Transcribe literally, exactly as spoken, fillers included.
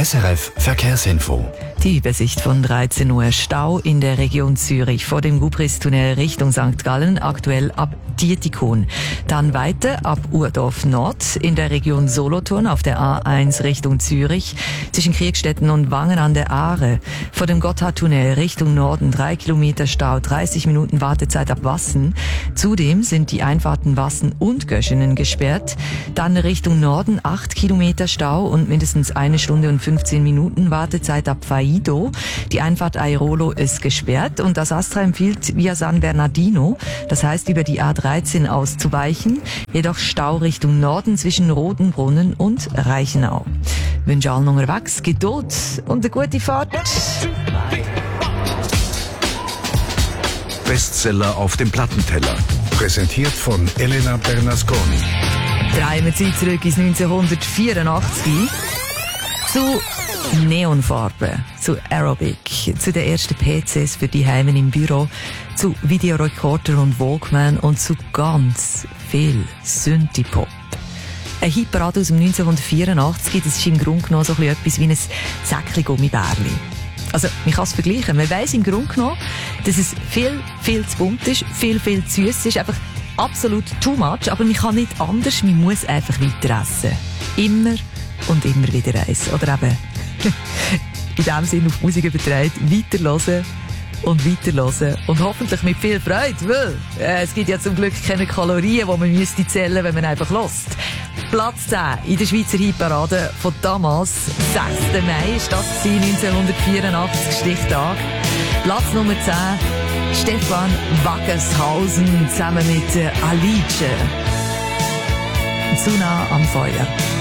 S R F Verkehrsinfo. Die Übersicht von dreizehn Uhr. Stau in der Region Zürich vor dem Gubristunnel Richtung Sankt Gallen, aktuell ab Dietikon. Dann weiter ab Urdorf Nord in der Region Solothurn auf der A eins Richtung Zürich, zwischen Kriegstetten und Wangen an der Aare. Vor dem Gotthardtunnel Richtung Norden drei Kilometer Stau, dreißig Minuten Wartezeit ab Wassen. Zudem sind die Einfahrten Wassen und Göschenen gesperrt. Dann Richtung Norden acht Kilometer Stau und mindestens eine Stunde und fünfzehn Minuten Wartezeit ab Faido. Die Einfahrt Airolo ist gesperrt und das Astra empfiehlt via San Bernardino, das heißt über die A dreizehn auszuweichen, jedoch Stau Richtung Norden zwischen Rotenbrunnen und Reichenau. Ich wünsche allen unterwegs Geduld und eine gute Fahrt. Bestseller auf dem Plattenteller. Präsentiert von Elena Bernasconi. Drehen wir Zeit zurück ins neunzehnhundertvierundachtzig zu Neonfarben, zu Aerobic, zu den ersten P Cs für die Heime im Büro, zu Videorekorder und Walkman und zu ganz viel Synthie-Pop. Ein Hitparade aus dem neunzehnhundertvierundachtzig, das ist im Grunde genommen so ein bisschen etwas wie ein Säckchen Gummibärli. Also, man kann es vergleichen. Man weiss im Grunde genommen, dass es viel, viel zu bunt ist, viel, viel zu süß ist, einfach absolut too much, aber man kann nicht anders, man muss einfach weiter essen. Immer und immer wieder eins. Oder eben, in dem Sinne auf Musik übertragen, weiterhören und weiterhören und hoffentlich mit viel Freude, weil äh, es gibt ja zum Glück keine Kalorien, die man müsste zählen, wenn man einfach hört. Platz zehn in der Schweizer Hitparade von damals, sechster Mai, ist das neunzehnhundertvierundachtzig, Stichtag. Platz Nummer zehn, Stefan Waggershausen zusammen mit äh, Alice. Zu nah am Feuer.